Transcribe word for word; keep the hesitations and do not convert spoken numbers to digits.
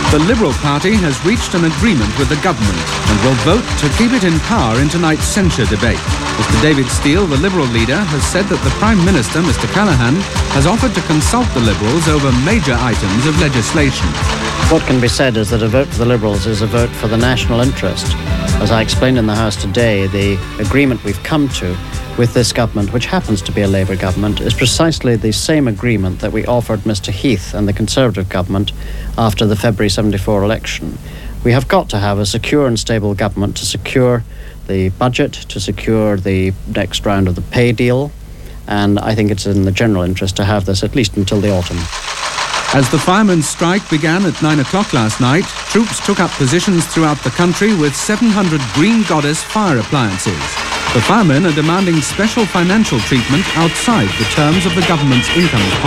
The Liberal Party has reached an agreement with the government and will vote to keep it in power in tonight's censure debate. Mister David Steel, the Liberal leader, has said that the Prime Minister, Mister Callaghan, has offered to consult the Liberals over major items of legislation. What can be said is that a vote for the Liberals is a vote for the national interest. As I explained in the House today, the agreement we've come to with this government, which happens to be a Labour government, is precisely the same agreement that we offered Mister Heath and the Conservative government after the February seventy-four election. We have got to have a secure and stable government to secure the budget, to secure the next round of the pay deal, and I think it's in the general interest to have this at least until the autumn. As the firemen's strike began at nine o'clock last night, troops took up positions throughout the country with seven hundred Green Goddess fire appliances. The firemen are demanding special financial treatment outside the terms of the government's income policy.